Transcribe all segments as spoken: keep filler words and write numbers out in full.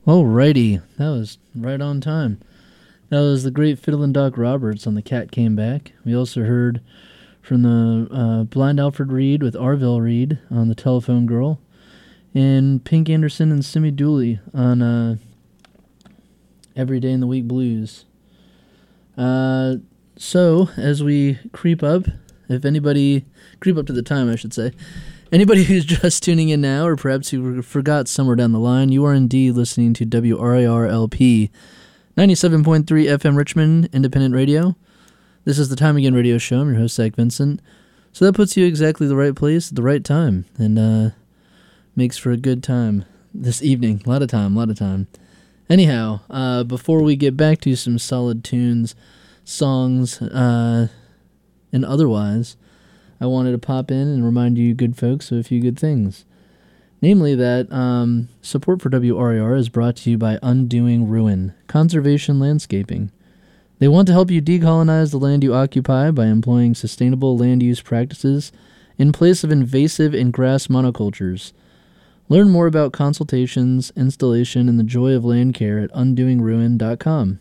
Alrighty, that was right on time. That was the great Fiddlin' Doc Roberts on The Cat Came Back. We also heard from the uh, Blind Alfred Reed with Arvell Reed on The Telephone Girl, and Pink Anderson and Simi Dooley on uh, Every Day in the Week Blues. Uh, so, as we creep up, if anybody, creep up to the time, I should say, anybody who's just tuning in now, or perhaps who forgot somewhere down the line, you are indeed listening to W R I R L P, ninety-seven point three F M Richmond Independent Radio. This is the Time Again Radio Show. I'm your host, Zach Vincent. So that puts you exactly the right place at the right time, and uh, makes for a good time this evening. A lot of time, a lot of time. Anyhow, uh, before we get back to some solid tunes, songs, uh, and otherwise, I wanted to pop in and remind you good folks of a few good things. Namely that um, support for W R I R is brought to you by Undoing Ruin, Conservation Landscaping. They want to help you decolonize the land you occupy by employing sustainable land use practices in place of invasive and grass monocultures. Learn more about consultations, installation, and the joy of land care at undoing ruin dot com.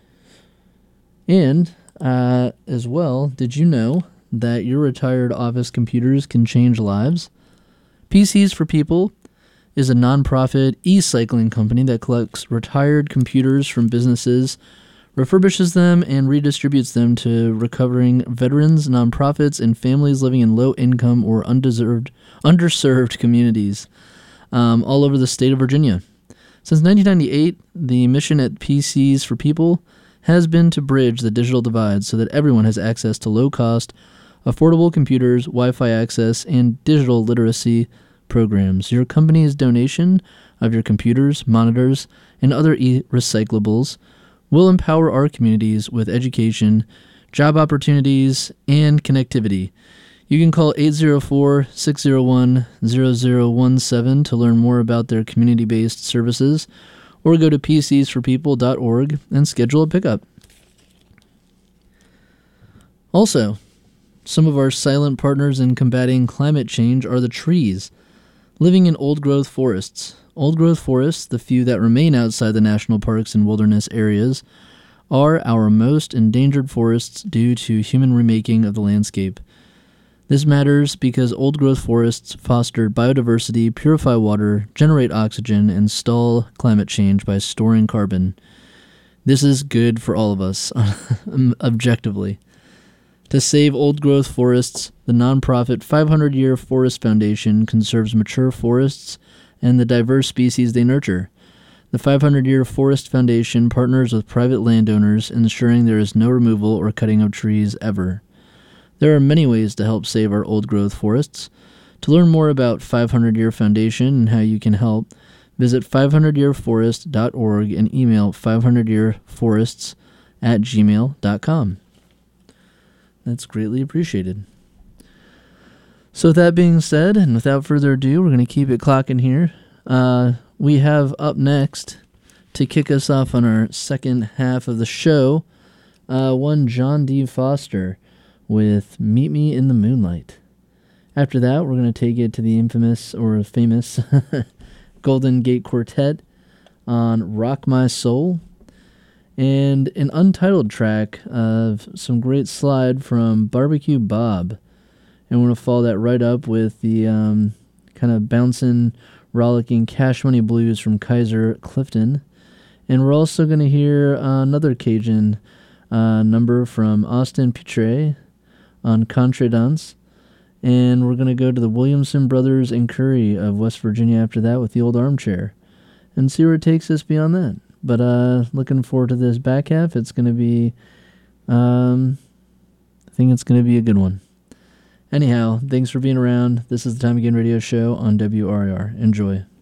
And, uh, as well, did you know that your retired office computers can change lives? P Cs for People is a nonprofit e-cycling company that collects retired computers from businesses, refurbishes them, and redistributes them to recovering veterans, nonprofits, and families living in low-income or undeserved, underserved communities um, all over the state of Virginia. Since nineteen ninety-eight, the mission at P Cs for People has been to bridge the digital divide so that everyone has access to low-cost, affordable computers, Wi-Fi access, and digital literacy programs. Your company's donation of your computers, monitors, and other e-recyclables will empower our communities with education, job opportunities, and connectivity. You can call eight zero four, six zero one, zero zero one seven to learn more about their community-based services, or go to p c s for people dot org and schedule a pickup. Also, some of our silent partners in combating climate change are the trees. Living in old-growth forests. Old-growth forests, the few that remain outside the national parks and wilderness areas, are our most endangered forests due to human remaking of the landscape. This matters because old-growth forests foster biodiversity, purify water, generate oxygen, and stall climate change by storing carbon. This is good for all of us, objectively. To save old-growth forests, the nonprofit five hundred year Forest Foundation conserves mature forests and the diverse species they nurture. The five hundred year Forest Foundation partners with private landowners, ensuring there is no removal or cutting of trees ever. There are many ways to help save our old-growth forests. To learn more about five hundred year Foundation and how you can help, visit five hundred year forest dot org and email five hundred year forests at gmail dot com. That's greatly appreciated. So with that being said, and without further ado, we're going to keep it clocking here. Uh, we have up next, to kick us off on our second half of the show, uh, one John D. Foster with Meet Me in the Moonlight. After that, we're going to take it to the infamous or famous Golden Gate Quartet on Rock My Soul, and an untitled track of some great slide from Barbecue Bob. And we're going to follow that right up with the um, kind of bouncing, rollicking Cash Money Blues from Kaiser Clifton. And we're also going to hear uh, another Cajun uh, number from Austin Pitre on Contredanse. And we're going to go to the Williamson Brothers and Curry of West Virginia after that with the Old Armchair, and see where it takes us beyond that. But uh, looking forward to this back half. It's going to be, um, I think it's going to be a good one. Anyhow, thanks for being around. This is the Time Again Radio Show on W R I R. Enjoy.